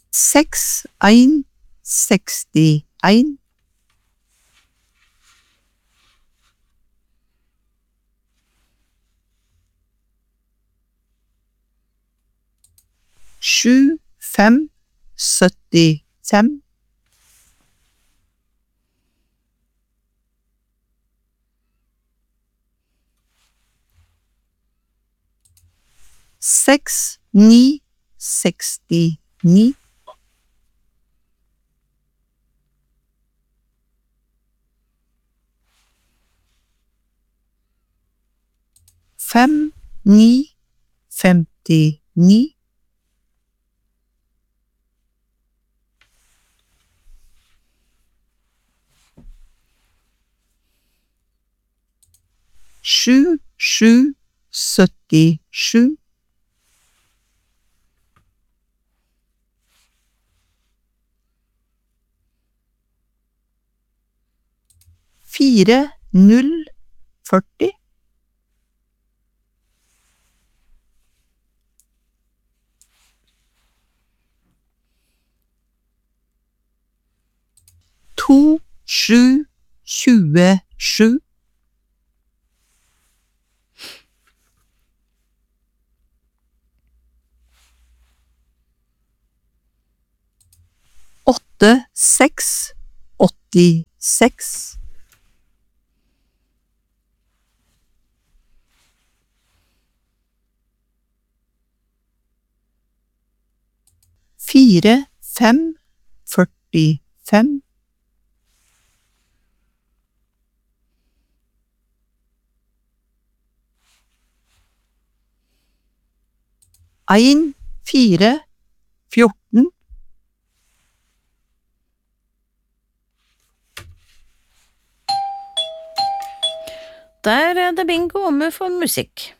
Seks, ein, 61. Sju, fem, 75. Seks, ni, 69. Fem, ni, 59. Sju, sju, 77. Fire, null, 40. To, sju, 27. Åtte, seks, 86. Fire, fem, 45. Ein, fire, 14. Der er det bingo, og vi får musikk.